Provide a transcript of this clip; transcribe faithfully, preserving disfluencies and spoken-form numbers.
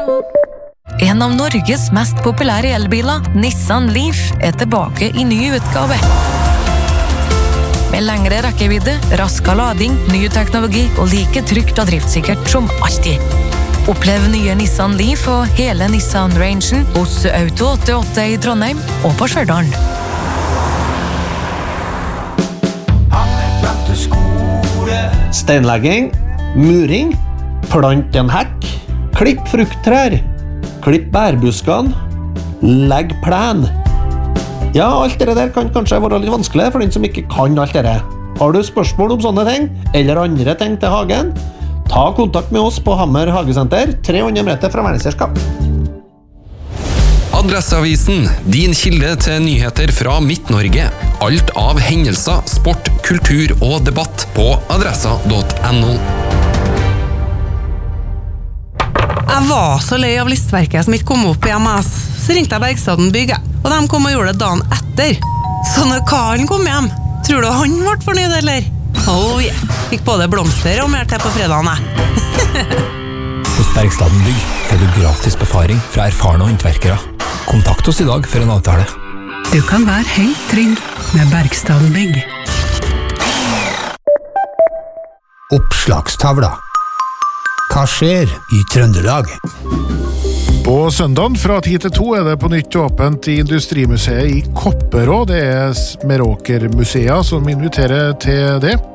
En av Norges mest populære elbiler, Nissan Leaf, er tilbake i ny utgave. Med lengre rekkevidde, raskere lading, ny teknologi og like trygt og driftssikkert som alltid. Opplev nye Nissan Leaf og hele Nissan-rangen hos Auto åttiåtte i Trondheim og på Stjørdal. Steinlegging, muring, plant en hekk, klipp frukttrær, klipp bærbuskene, legg plen. Ja, alt det der kan kanskje være litt vanskelig for den som ikke kan alt det. Har du spørsmål om sånne ting, eller andre ting til hagen? Ta kontakt med oss på Hammer Hagesenter, tre hundre meter fra Verdensherskap. Adresseavisen, din kilde til nyheter fra Midt-Norge. Alt av hendelser, sport, kultur og debatt på adressa punktum no. Jeg var så lei av listverket som ikke kom opp i M S. Så ringte jeg Bergstaden Bygg, og de kom og gjorde det dagen etter. Så når Karen kom hjem, tror du han ble fornøyd, eller? Oh yeah, fikk både blomster og mer til på fredagen. Hos Bergstaden Bygg får du gratis befaring fra erfarne håndverkere. Kontakt oss i dag for en avtale. Du kan være helt trygg med Bergstaden Bygg. Oppslagstavla. Hva skjer i Trøndelag? På søndagen fra ti til to er det på nytt åpent i Industrimuseet i Kopperå. Det er Meråker Museet som inviterer til det.